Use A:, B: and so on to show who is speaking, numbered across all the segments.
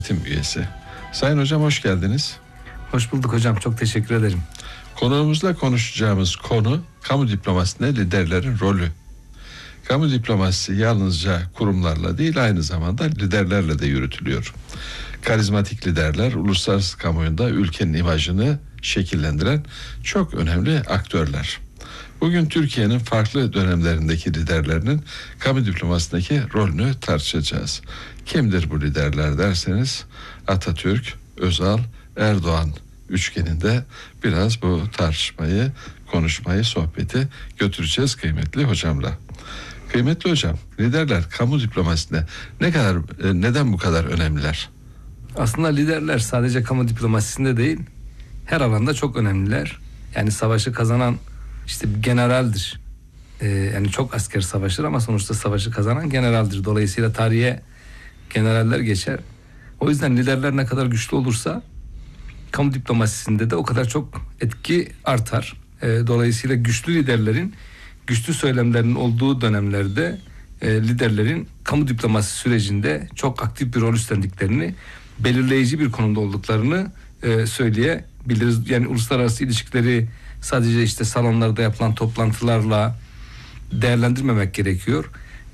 A: Üyesi. Sayın hocam hoş geldiniz.
B: Hoş bulduk hocam. Çok teşekkür ederim.
A: Konuğumuzla konuşacağımız konu kamu diplomasisinde liderlerin rolü. Kamu diplomasisi yalnızca kurumlarla değil aynı zamanda liderlerle de yürütülüyor. Karizmatik liderler uluslararası kamuoyunda ülkenin imajını şekillendiren çok önemli aktörler. Bugün Türkiye'nin farklı dönemlerindeki liderlerinin kamu diplomasisindeki rolünü tartışacağız. Kimdir bu liderler derseniz Atatürk, Özal, Erdoğan üçgeninde biraz bu tartışmayı, konuşmayı, sohbeti götüreceğiz kıymetli hocamla. Kıymetli hocam, liderler kamu diplomasisinde neden bu kadar önemliler?
B: Aslında liderler sadece kamu diplomasisinde değil, her alanda çok önemliler. Yani savaşı kazanan işte bir generaldir. Yani çok asker savaşır ama sonuçta savaşı kazanan generaldir. Dolayısıyla tarihe generaller geçer. O yüzden liderler ne kadar güçlü olursa kamu diplomasisinde de o kadar çok etki artar. Dolayısıyla güçlü liderlerin güçlü söylemlerinin olduğu dönemlerde liderlerin kamu diplomasi sürecinde çok aktif bir rol üstlendiklerini, belirleyici bir konumda olduklarını söyleyebiliriz. Yani uluslararası ilişkileri sadece işte salonlarda yapılan toplantılarla değerlendirmemek gerekiyor.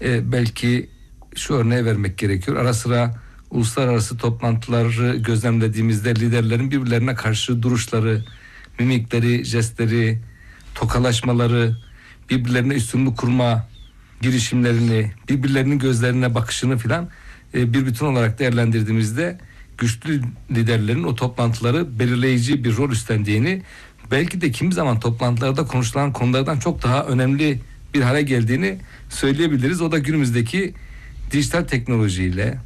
B: Belki şu örneği vermek gerekiyor. Ara sıra uluslararası toplantıları gözlemlediğimizde liderlerin birbirlerine karşı duruşları, mimikleri, jestleri, tokalaşmaları, birbirlerine üstünlük kurma girişimlerini, birbirlerinin gözlerine bakışını filan bir bütün olarak değerlendirdiğimizde güçlü liderlerin o toplantıları belirleyici bir rol üstlendiğini, belki de kimi zaman toplantılarda konuşulan konulardan çok daha önemli bir hale geldiğini söyleyebiliriz. O da günümüzdeki dijital teknolojiyle,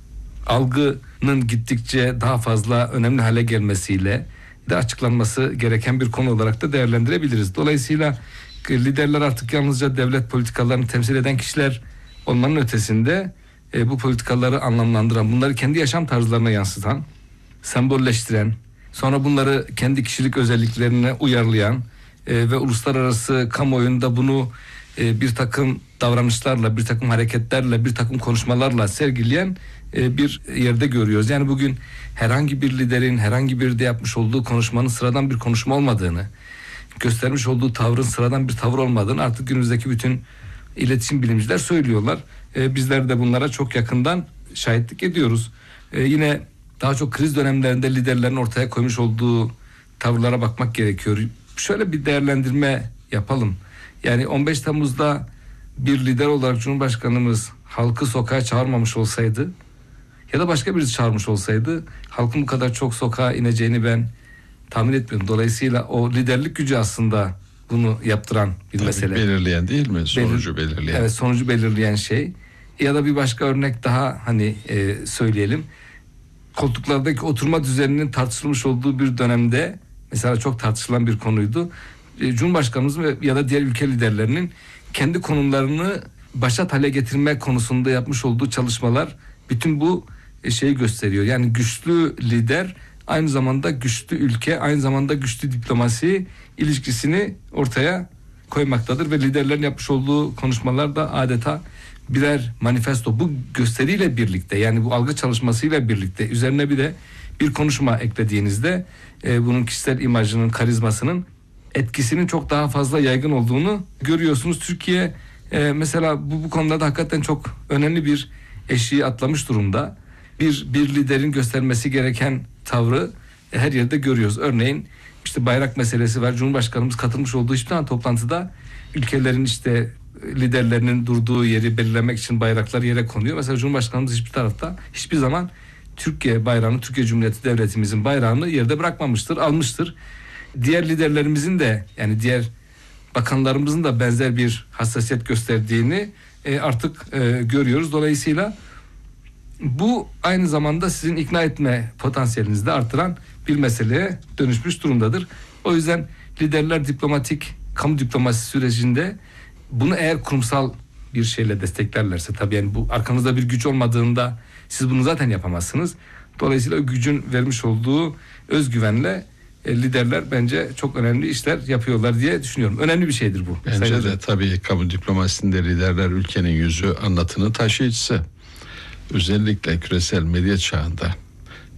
B: algının gittikçe daha fazla önemli hale gelmesiyle de açıklanması gereken bir konu olarak da değerlendirebiliriz. Dolayısıyla liderler artık yalnızca devlet politikalarını temsil eden kişiler olmanın ötesinde bu politikaları anlamlandıran, bunları kendi yaşam tarzlarına yansıtan, sembolleştiren, sonra bunları kendi kişilik özelliklerine uyarlayan ve uluslararası kamuoyunda bunu bir takım davranışlarla, bir takım hareketlerle, bir takım konuşmalarla sergileyen bir yerde görüyoruz. Yani bugün herhangi bir liderin herhangi bir de yapmış olduğu konuşmanın sıradan bir konuşma olmadığını, göstermiş olduğu tavrın sıradan bir tavır olmadığını artık günümüzdeki bütün iletişim bilimciler söylüyorlar. Bizler de bunlara çok yakından şahitlik ediyoruz. Yine daha çok kriz dönemlerinde liderlerin ortaya koymuş olduğu tavırlara bakmak gerekiyor. Şöyle bir değerlendirme yapalım. Yani 15 Temmuz'da bir lider olarak Cumhurbaşkanımız halkı sokağa çağırmamış olsaydı ya da başka birisi çağırmış olsaydı halkın bu kadar çok sokağa ineceğini ben tahmin etmiyorum. Dolayısıyla o liderlik gücü aslında bunu yaptıran bir
A: Tabii
B: mesele.
A: Belirleyen değil mi? Sonucu belirleyen.
B: Evet, sonucu belirleyen şey. Ya da bir başka örnek daha söyleyelim. Koltuklardaki oturma düzeninin tartışılmış olduğu bir dönemde, mesela çok tartışılan bir konuydu. Cumhurbaşkanımız ya da diğer ülke liderlerinin kendi konumlarını başat hale getirme konusunda yapmış olduğu çalışmalar bütün bu şeyi gösteriyor. Yani güçlü lider aynı zamanda güçlü ülke, aynı zamanda güçlü diplomasi ilişkisini ortaya koymaktadır ve liderlerin yapmış olduğu konuşmalar da adeta birer manifesto. Bu gösteriyle birlikte, yani bu algı çalışmasıyla birlikte üzerine bir de bir konuşma eklediğinizde bunun kişisel imajının, karizmasının etkisinin çok daha fazla yaygın olduğunu görüyorsunuz. Türkiye mesela bu konuda da hakikaten çok önemli bir eşiği atlamış durumda. Bir liderin göstermesi gereken tavrı her yerde görüyoruz. Örneğin işte bayrak meselesi var. Cumhurbaşkanımız katılmış olduğu hiçbir tane toplantıda ülkelerin işte liderlerinin durduğu yeri belirlemek için bayraklar yere konuyor. Mesela Cumhurbaşkanımız hiçbir tarafta hiçbir zaman Türkiye bayrağını, Türkiye Cumhuriyeti Devletimizin bayrağını yerde bırakmamıştır, almıştır. Diğer liderlerimizin de, yani diğer bakanlarımızın da benzer bir hassasiyet gösterdiğini artık görüyoruz. Dolayısıyla bu aynı zamanda sizin ikna etme potansiyelinizi de artıran bir meseleye dönüşmüş durumdadır. O yüzden liderler kamu diplomasi sürecinde bunu eğer kurumsal bir şeyle desteklerlerse, tabii yani bu arkanızda bir güç olmadığında siz bunu zaten yapamazsınız. Dolayısıyla o gücün vermiş olduğu özgüvenle liderler bence çok önemli işler yapıyorlar diye düşünüyorum. Önemli bir şeydir bu.
A: Bence de tabii kamu diplomasisinde liderler ülkenin yüzü, anlatının taşıyıcısı. Özellikle küresel medya çağında